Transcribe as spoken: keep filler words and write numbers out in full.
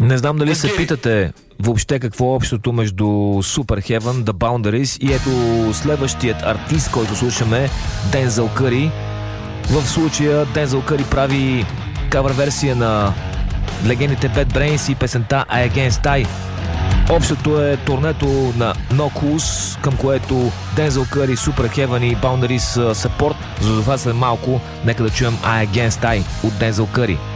Не знам дали се питате въобще какво е общото между Super Heaven, The Boundaries и ето следващият артист, който слушаме, Дензел Къри. В случая Дензел Къри прави кавър версия на легендите Bad Brains и песента I Against I. Общото е турнето на No Cool's, към което Дензел Къри, Super Heaven и Boundaries са порт. За това след малко нека да чуем I Against I от Дензел Къри.